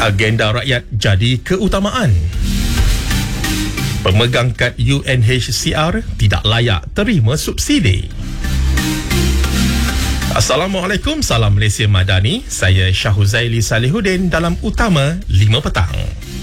Agenda rakyat jadi keutamaan. Pemegang kad UNHCR tidak layak terima subsidi. Assalamualaikum, salam Malaysia Madani. Saya Syah Huzaili Salihuddin dalam Utama 5 Petang.